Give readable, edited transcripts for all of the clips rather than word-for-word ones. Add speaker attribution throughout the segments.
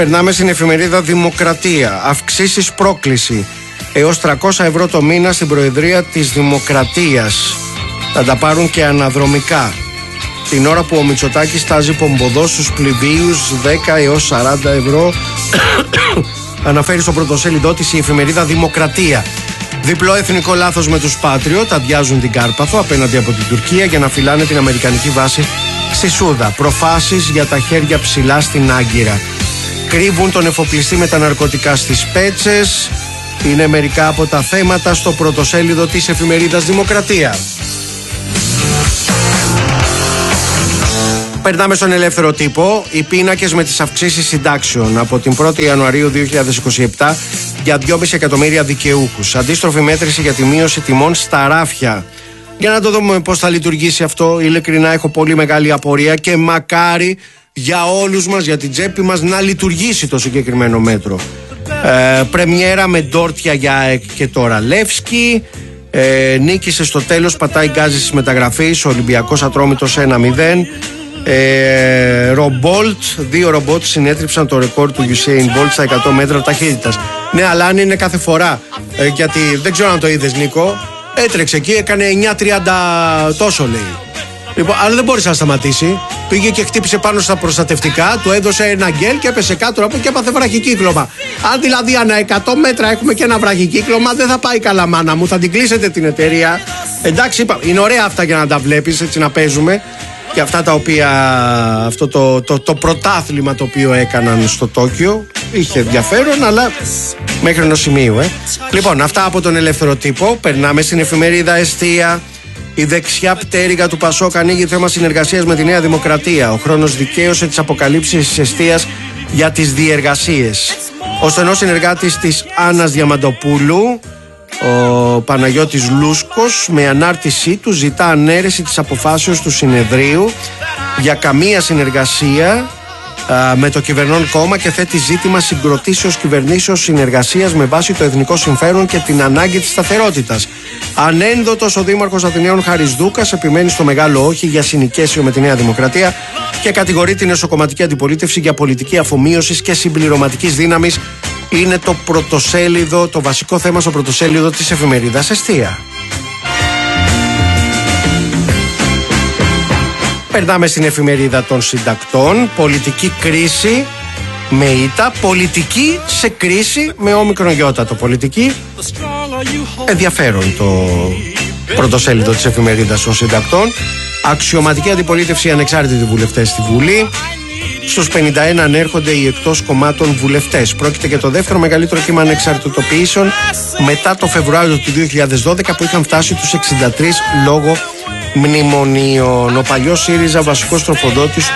Speaker 1: Περνάμε στην εφημερίδα Δημοκρατία. Αυξήσεις πρόκληση. Έως 300 ευρώ το μήνα στην Προεδρία της Δημοκρατίας. Θα τα πάρουν και αναδρομικά. Την ώρα που ο Μητσοτάκης τάζει πομποδό στους πληβίους 10 έως 40 ευρώ. Αναφέρει στο πρωτοσέλιδό της η εφημερίδα Δημοκρατία. Διπλό εθνικό λάθος με τους Patriot, αδειάζουν την Κάρπαθο απέναντι από την Τουρκία για να φυλάνε την αμερικανική βάση στη Σούδα. Προφάσεις για τα χέρια ψηλά στην Άγκυρα. Κρύβουν τον εφοπλιστή με τα ναρκωτικά στις Πέτσες. Είναι μερικά από τα θέματα στο πρωτοσέλιδο της εφημερίδας Δημοκρατία. Περνάμε στον ελεύθερο τύπο. Οι πίνακες με τις αυξήσεις συντάξεων από την 1η Ιανουαρίου 2027 για 2,5 εκατομμύρια δικαιούχους. Αντίστροφη μέτρηση για τη μείωση τιμών στα ράφια. Για να το δούμε πώς θα λειτουργήσει αυτό. Ειλικρινά έχω πολύ μεγάλη απορία και μακάρι για όλους μας, για την τσέπη μας, να λειτουργήσει το συγκεκριμένο μέτρο. Πρεμιέρα με ντόρτια για ΑΕΚ και τώρα Λεύσκι. Νίκησε στο τέλος, πατάει γκάζι στις μεταγραφές. Ο Ολυμπιακός Ατρόμητος 1-0. Ρομπόλτ, 2 ρομπότ συνέτριψαν το ρεκόρ του Usain Bolt στα 100 μέτρα ταχύτητας. Ναι, αλλά αν είναι κάθε φορά, γιατί δεν ξέρω αν το είδες, Νίκο, έτρεξε εκεί, έκανε 9.30 τόσο λέει. Λοιπόν, αλλά δεν μπόρεσε να σταματήσει. Πήγε και χτύπησε πάνω στα προστατευτικά, του έδωσε ένα γκέλ και έπεσε κάτω από και έπαθε βραχικύκλωμα. Αν δηλαδή ανά 100 μέτρα έχουμε και ένα βραχικύκλωμα, δεν θα πάει καλά, μάνα μου. Θα την κλείσετε την εταιρεία. Εντάξει, είναι ωραία αυτά για να τα βλέπεις, έτσι να παίζουμε. Και αυτά τα οποία, αυτό το πρωτάθλημα το οποίο έκαναν στο Τόκιο είχε ενδιαφέρον, αλλά μέχρι ενός σημείου. Λοιπόν, αυτά από τον ελεύθερο τύπο. Περνάμε στην εφημερίδα Εστία. Η δεξιά πτέρυγα του Πασόκ ανοίγει θέμα συνεργασίας με τη Νέα Δημοκρατία. Ο χρόνος δικαίωσε τις αποκαλύψεις της Εστίας για τις διεργασίες. Ο στενός συνεργάτης της Άννας Διαμαντοπούλου, ο Παναγιώτης Λούσκος, με ανάρτησή του ζητά ανέρεση της αποφάσεως του συνεδρίου για καμία συνεργασία με το κυβερνών κόμμα και θέτει ζήτημα συγκροτήσεως κυβερνήσεως συνεργασίας με βάση το εθνικό συμφέρον και την ανάγκη της σταθερότητας. Ανένδοτος ο Δήμαρχος Αθηναίων Χάρης Δούκας επιμένει στο μεγάλο όχι για συνοικέσιο με τη Νέα Δημοκρατία και κατηγορεί την εσωκομματική αντιπολίτευση για πολιτική αφομοίωσης και συμπληρωματικής δύναμης. Είναι το πρωτοσέλιδο, το βασικό θέμα στο πρωτοσέλιδο της εφημερίδας Εστία. Περνάμε στην εφημερίδα των συντακτών. Πολιτική κρίση με ήττα. Πολιτική σε κρίση με όμικρον γιώτατο. Πολιτική. Ενδιαφέρον το πρωτοσέλιδο της εφημερίδας των συντακτών. Αξιωματική αντιπολίτευση, ανεξάρτητοι βουλευτές στη Βουλή. Στους 51 ανέρχονται οι εκτός κομμάτων βουλευτές. Πρόκειται για το δεύτερο μεγαλύτερο κύμα ανεξαρτητοποιήσεων μετά το Φεβρουάριο του 2012 που είχαν φτάσει τους 63 λόγω μνημονίων. Ο παλιός ΣΥΡΙΖΑ βασικός τροφοδότης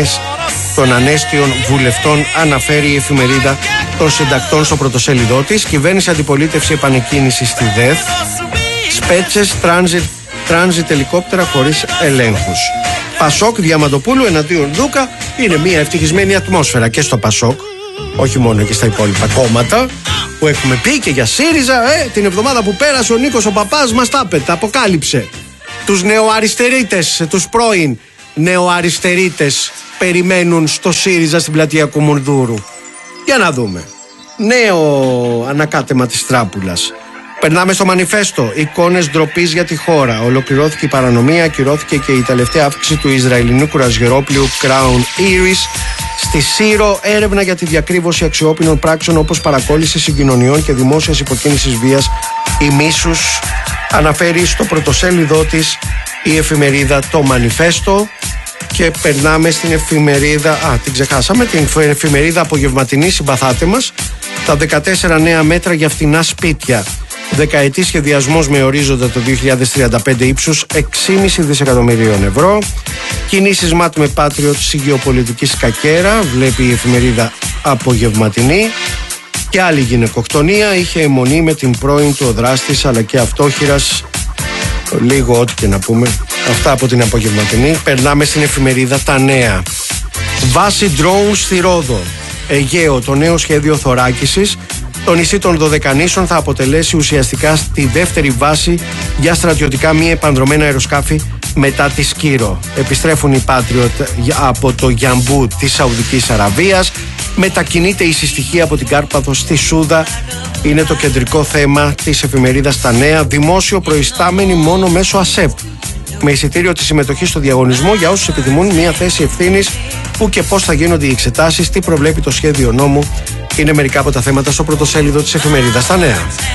Speaker 1: των ανέστιων βουλευτών, αναφέρει η εφημερίδα των συντακτών στο πρωτοσέλιδό της. Κυβέρνηση αντιπολίτευση επανεκκίνηση στη ΔΕΘ. Σπέτσες, τράνζιτ ελικόπτερα χωρίς ελέγχους. Πασόκ Διαμαντοπούλου εναντίον Δούκα. Είναι μια ευτυχισμένη ατμόσφαιρα και στο Πασόκ, όχι μόνο και στα υπόλοιπα κόμματα που έχουμε πει, και για ΣΥΡΙΖΑ. Την εβδομάδα που πέρασε ο Νίκος ο Παπάς μας τα αποκάλυψε. Τους νεοαριστερίτες, τους πρώην νεοαριστερίτες περιμένουν στο ΣΥΡΙΖΑ στην πλατεία Κουμουνδούρου. Για να δούμε. Νέο ανακάτεμα της τράπουλας. Περνάμε στο μανιφέστο. Εικόνες ντροπής για τη χώρα. Ολοκληρώθηκε η παρανομία, ακυρώθηκε και η τελευταία αύξηση του Ισραηλινού κουρασγερόπλοιου Crown Iris. Στη Σύρο, έρευνα για τη διακρύβωση αξιόπινων πράξεων όπως παρακόλληση συγκοινωνιών και δημόσιας υποκίνησης βίας ή μίσους. Αναφέρει στο πρωτοσέλιδό της η εφημερίδα το Μανιφέστο. Και περνάμε στην εφημερίδα, την ξεχάσαμε, την εφημερίδα Απογευματινή, συμπαθάτε μας. Τα 14 νέα μέτρα για φθηνά σπίτια. Δεκαετή σχεδιασμός με ορίζοντα το 2035 ύψους 6,5 δισεκατομμυρίων ευρώ. Κινήσεις ΜΑΤ με Patriot γεωπολιτική σκακέρα, βλέπει η εφημερίδα Απογευματινή. Και άλλη γυναικοκτονία, είχε αιμονή με την πρώην του ο δράστης αλλά και αυτόχειρας. Λίγο ό,τι και να πούμε. Αυτά από την Απογευματινή. Περνάμε στην εφημερίδα Τα Νέα. Βάση drones στη Ρόδο. Αιγαίο, το νέο σχέδιο θωράκισης. Το νησί των Δωδεκανήσων θα αποτελέσει ουσιαστικά τη δεύτερη βάση για στρατιωτικά μη επανδρομένα αεροσκάφη μετά τη Σκύρο. Επιστρέφουν οι Patriot από το Γιαμπού της Σαουδικής Αραβίας. Μετακινείται η συστοιχία από την Κάρπαθο στη Σούδα. Είναι το κεντρικό θέμα της εφημερίδας Τα Νέα. Δημόσιο προϊστάμενοι μόνο μέσω ΑΣΕΠ. Με εισιτήριο τη συμμετοχή στο διαγωνισμό για όσους επιθυμούν μια θέση ευθύνης. Πού και πώς θα γίνονται οι εξετάσεις, τι προβλέπει το σχέδιο νόμου. Είναι μερικά από τα θέματα στο πρωτοσέλιδο της εφημερίδας Τα Νέα.